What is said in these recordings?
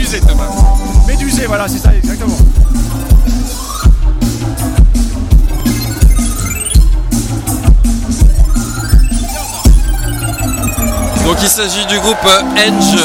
Médusé, Thomas. Médusé, voilà, c'est ça, exactement. Donc il s'agit du groupe Henge,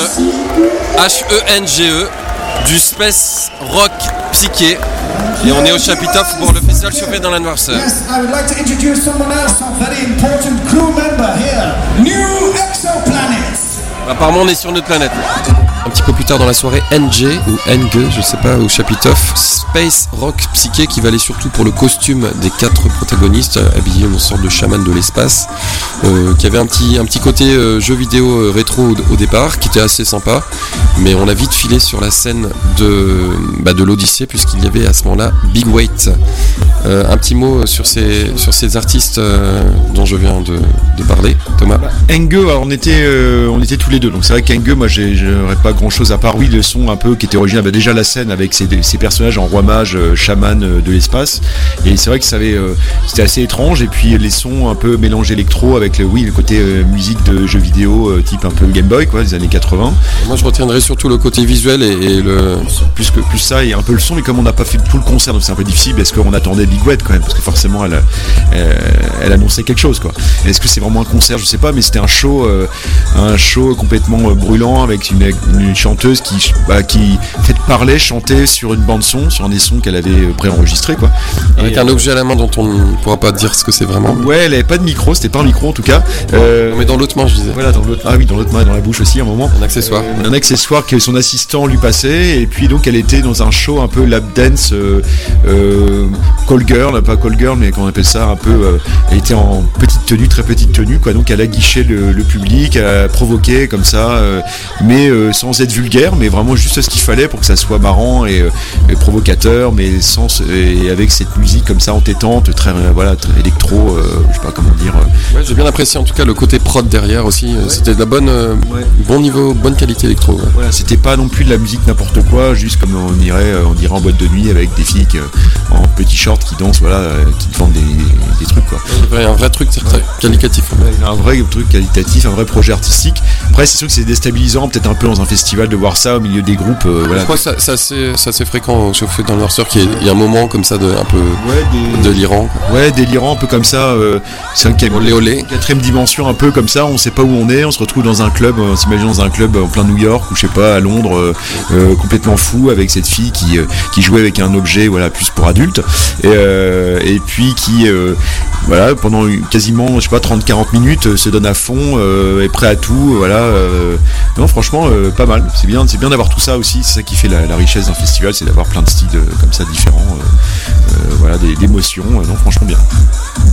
H-E-N-G-E, du Space Rock Psyché. Et on est au Chapitoff pour le festival Chauffé dans la Noirceur. Yes, I would like to introduce someone else, a very important crew member here. New Exoplanets. Apparemment on est sur notre planète. Un petit peu plus tard dans la soirée, NG ou NG, je sais pas, au Chapitoff, Space Rock Psyché qui valait surtout pour le costume des 4 protagonistes, habillés en sorte de chaman de l'espace, qui avait un petit côté jeu vidéo rétro au départ, qui était assez sympa, mais on a vite filé sur la scène de l'Odyssée, puisqu'il y avait à ce moment-là Big Weight. Un petit mot sur ces artistes dont je viens de parler, Thomas. Henge, alors on était tous les deux, donc c'est vrai qu'Henge, moi j'aurais pas grand chose à part le son un peu qui était original, déjà la scène avec ces personnages en roi mage, chaman de l'espace, et c'est vrai que c'était assez étrange, et puis les sons un peu mélange électro avec le côté musique de jeux vidéo type un peu Game Boy quoi, des années 80. Et moi je retiendrai surtout le côté visuel et le plus ça et un peu le son, mais comme on n'a pas fait tout le concert, donc c'est un peu difficile parce qu'on attendait Big Wet quand même, parce que forcément elle annonçait quelque chose quoi. Et est-ce que c'est vraiment un concert, je sais pas, mais c'était un show complètement brûlant avec une chanteuse qui parlait, chantait sur une bande son, sur un des sons qu'elle avait préenregistré quoi. Avec un objet à la main dont on ne pourra pas dire ce que c'est vraiment. Ouais, elle avait pas de micro, c'était pas un micro en tout cas. Mais dans l'autre main je disais. Voilà, dans l'autre main et dans la bouche aussi à un moment. Un accessoire. Un accessoire que son assistant lui passait, et puis donc elle était dans un show un peu lap dance, call girl, pas call girl mais qu'on appelle ça un peu, elle était en très petite tenue quoi, donc elle a guiché le public, elle a provoqué comme ça, mais sans être vulgaire, mais vraiment juste ce qu'il fallait pour que ça soit marrant et provocateur, mais et avec cette musique comme ça entêtante, très électro, je sais pas comment dire. Ouais, j'ai bien apprécié en tout cas le côté prod derrière aussi. Ouais. C'était de la bon niveau, bonne qualité électro. Ouais. Voilà, c'était pas non plus de la musique n'importe quoi, juste comme on dirait en boîte de nuit avec des filles en petits shorts qui dansent, qui vendent des trucs quoi. Ouais, un vrai truc très qualitatif. Ouais, un vrai truc qualitatif, un vrai projet artistique. Après c'est sûr que c'est déstabilisant peut-être un peu dans un festival de voir ça au milieu des groupes. Je crois que c'est assez fréquent au Chauffé dans le Noirceur qu'il y ait un moment comme ça un peu délirant. Quoi. Ouais, délirant, un peu comme ça. C'est une quatrième dimension un peu comme ça, on sait pas où on est, on se retrouve dans un club, on s'imagine dans un club en plein New York ou je sais pas à Londres, complètement fou avec cette fille qui jouait avec un objet plus pour adultes et puis qui pendant quasiment je sais pas 30-40 minutes se donne à fond, est prêt à tout, non franchement pas mal, c'est bien d'avoir tout ça aussi, c'est ça qui fait la richesse d'un festival, c'est d'avoir plein de styles comme ça différents, d'émotions, non franchement bien.